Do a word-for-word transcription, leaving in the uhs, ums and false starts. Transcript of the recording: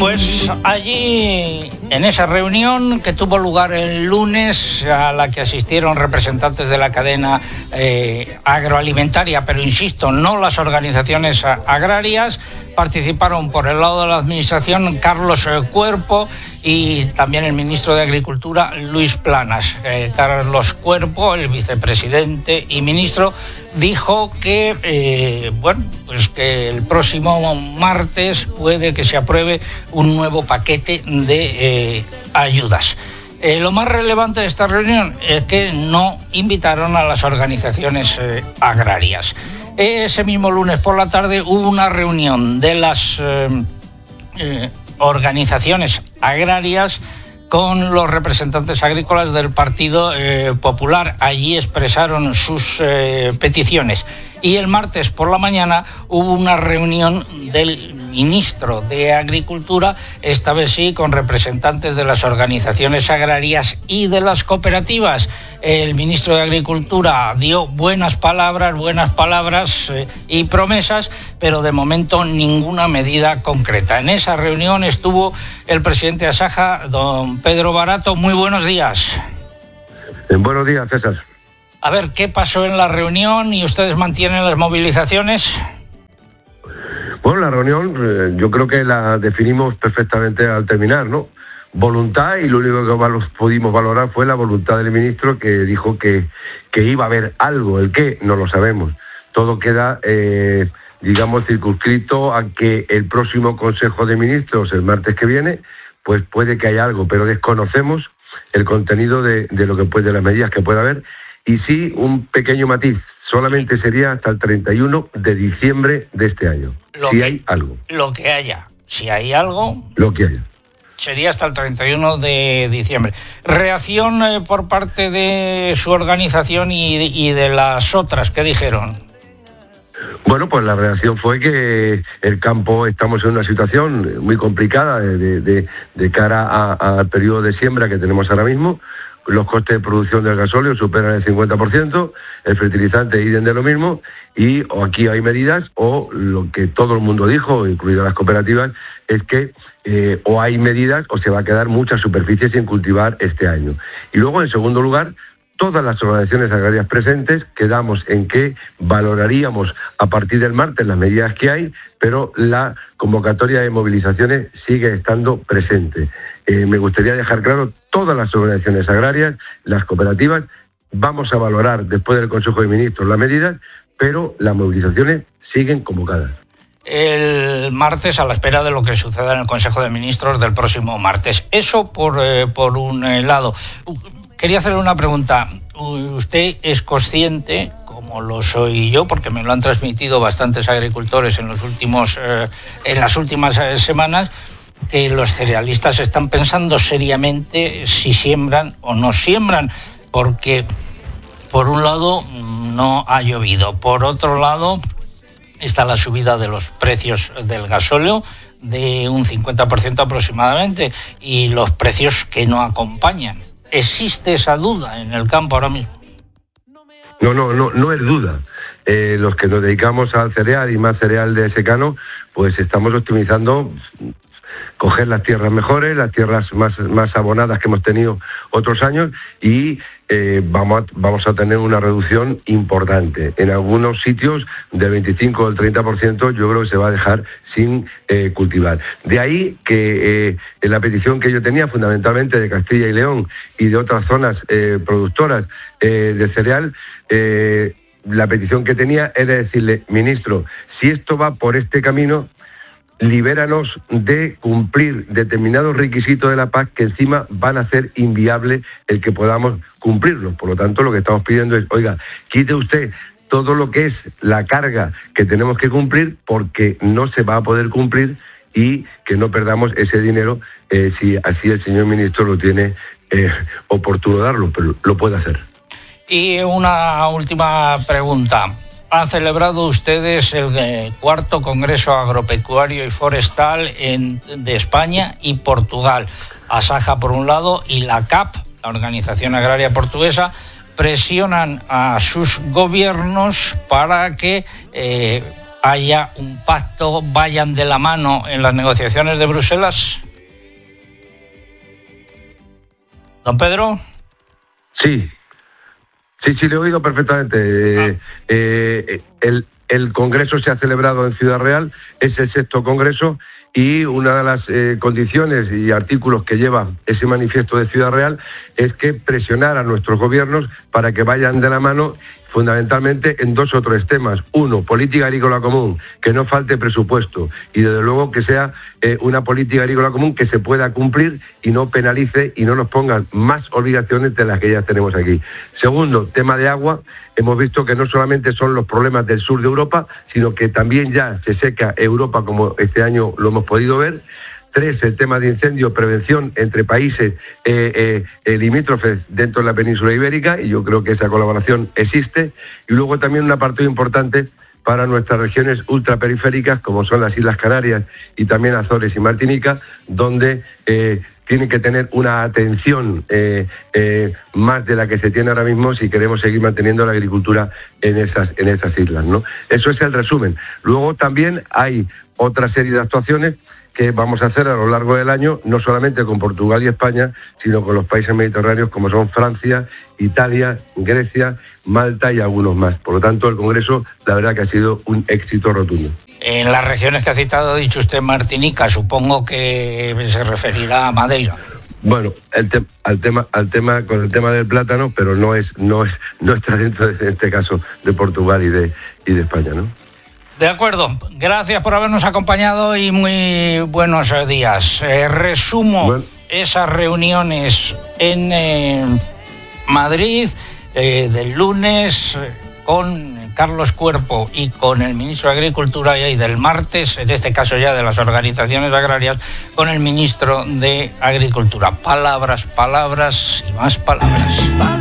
Pues allí, en esa reunión que tuvo lugar el lunes, a la que asistieron representantes de la cadena eh, agroalimentaria, pero insisto, no las organizaciones agrarias, participaron por el lado de la administración Carlos Cuerpo y también el ministro de Agricultura, Luis Planas. Eh, Carlos Cuerpo, el vicepresidente y ministro, dijo que eh, bueno, pues que el próximo martes puede que se apruebe un nuevo paquete de eh, ayudas. Eh, lo más relevante de esta reunión es que no invitaron a las organizaciones eh, agrarias. Ese mismo lunes por la tarde hubo una reunión de las eh, eh, organizaciones agrarias con los representantes agrícolas del Partido eh, Popular. Allí expresaron sus eh, peticiones. Y el martes por la mañana hubo una reunión del ministro de Agricultura, esta vez sí con representantes de las organizaciones agrarias y de las cooperativas. El ministro de Agricultura dio buenas palabras, buenas palabras eh, y promesas, pero de momento ninguna medida concreta. En esa reunión estuvo el presidente de Asaja, don Pedro Barato. Muy buenos días. Buenos días, César. A ver, ¿qué pasó en la reunión y ustedes mantienen las movilizaciones? Bueno, la reunión eh, yo creo que la definimos perfectamente al terminar, ¿no? Voluntad, y lo único que val- pudimos valorar fue la voluntad del ministro, que dijo que, que iba a haber algo. El qué, no lo sabemos. Todo queda, eh, digamos, circunscrito a que el próximo Consejo de Ministros, el martes que viene, pues puede que haya algo, pero desconocemos el contenido de, de lo que puede, de las medidas que pueda haber. Y sí, un pequeño matiz, solamente sería hasta el treinta y uno de diciembre de este año, lo si que, hay algo. Lo que haya, si hay algo... Lo que haya. Sería hasta el treinta y uno de diciembre. Reacción eh, por parte de su organización y, y de las otras, ¿qué dijeron? Bueno, pues la reacción fue que el campo, estamos en una situación muy complicada de, de, de cara a, al periodo de siembra que tenemos ahora mismo. Los costes de producción del gasóleo superan el cincuenta por ciento, el fertilizante idem de lo mismo, y o aquí hay medidas, o lo que todo el mundo dijo, incluidas las cooperativas, es que eh, o hay medidas o se va a quedar mucha superficie sin cultivar este año. Y luego, en segundo lugar, todas las organizaciones agrarias presentes quedamos en que valoraríamos a partir del martes las medidas que hay, pero la convocatoria de movilizaciones sigue estando presente. Eh, me gustaría dejar claro, todas las organizaciones agrarias, las cooperativas, vamos a valorar después del Consejo de Ministros las medidas, pero las movilizaciones siguen convocadas. El martes, a la espera de lo que suceda en el Consejo de Ministros del próximo martes. Eso por, eh, por un eh, lado. Quería hacerle una pregunta. ¿Usted es consciente, como lo soy yo, porque me lo han transmitido bastantes agricultores en los últimos, eh, en las últimas eh, semanas, que los cerealistas están pensando seriamente si siembran o no siembran? Porque, por un lado, no ha llovido. Por otro lado, está la subida de los precios del gasóleo de un cincuenta por ciento aproximadamente, y los precios que no acompañan. ¿Existe esa duda en el campo ahora mismo? No, no, no, no es duda. Eh, los que nos dedicamos al cereal y más cereal de secano, pues estamos optimizando, coger las tierras mejores, las tierras más, más abonadas que hemos tenido otros años, y eh, vamos, a, vamos a tener una reducción importante. En algunos sitios del veinticinco o del treinta por ciento yo creo que se va a dejar sin eh, cultivar. De ahí que eh, en la petición que yo tenía, fundamentalmente de Castilla y León y de otras zonas eh, productoras eh, de cereal, eh, la petición que tenía era decirle, ministro, si esto va por este camino, libéranos de cumplir determinados requisitos de la P A C que encima van a hacer inviable el que podamos cumplirlos. Por lo tanto, lo que estamos pidiendo es, oiga, quite usted todo lo que es la carga que tenemos que cumplir, porque no se va a poder cumplir, y que no perdamos ese dinero eh, si así el señor ministro lo tiene eh, oportuno darlo, pero lo puede hacer. Y una última pregunta. Han celebrado ustedes el eh, cuarto Congreso Agropecuario y Forestal en, de España y Portugal. Asaja, por un lado, y la C A P, la Organización Agraria Portuguesa, presionan a sus gobiernos para que eh, haya un pacto, vayan de la mano en las negociaciones de Bruselas? ¿Don Pedro? Sí, sí, sí, le he oído perfectamente. Ah. Eh, eh, el, el Congreso se ha celebrado en Ciudad Real, es el sexto Congreso, y una de las eh, condiciones y artículos que lleva ese manifiesto de Ciudad Real es que presionar a nuestros gobiernos para que vayan de la mano, fundamentalmente en dos o tres temas. Uno, política agrícola común, que no falte presupuesto, y desde luego que sea eh, una política agrícola común que se pueda cumplir y no penalice y no nos pongan más obligaciones de las que ya tenemos aquí. Segundo, tema de agua. Hemos visto que no solamente son los problemas del sur de Europa, sino que también ya se seca Europa, como este año lo hemos podido ver. Tres, el tema de incendio, prevención entre países eh, eh, limítrofes dentro de la península ibérica, y yo creo que esa colaboración existe. Y luego también una parte importante para nuestras regiones ultraperiféricas, como son las Islas Canarias y también Azores y Martinica, donde eh, tienen que tener una atención eh, eh, más de la que se tiene ahora mismo si queremos seguir manteniendo la agricultura en esas, en esas islas, ¿no? Eso es el resumen. Luego también hay otra serie de actuaciones que vamos a hacer a lo largo del año, no solamente con Portugal y España, sino con los países mediterráneos como son Francia, Italia, Grecia, Malta y algunos más. Por lo tanto, el Congreso, la verdad que ha sido un éxito rotundo. En las regiones que ha citado, ha dicho usted Martinica, supongo que se referirá a Madeira. Bueno, el te- al tema, al tema, con el tema del plátano, pero no es, no es, no está dentro de este caso de Portugal y de, y de España, ¿no? De acuerdo, gracias por habernos acompañado y muy buenos días. Eh, resumo bueno. esas reuniones en eh, Madrid eh, del lunes eh, con Carlos Cuerpo y con el ministro de Agricultura, y del martes, en este caso ya de las organizaciones agrarias, con el ministro de Agricultura. Palabras, palabras y más palabras.